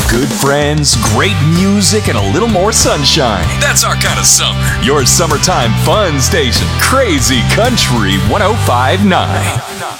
Good friends, great music, and a little more sunshine. That's our kind of summer. Your summertime fun station, Crazy Country 1059.